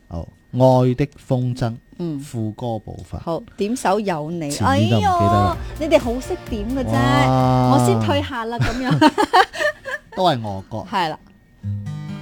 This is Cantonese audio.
好，愛的風箏，副歌部分。 好，點首有你。 前面都唔記得啦你哋好識點嘅啫， 哇我先退下啦，咁樣都係我歌。 係啦。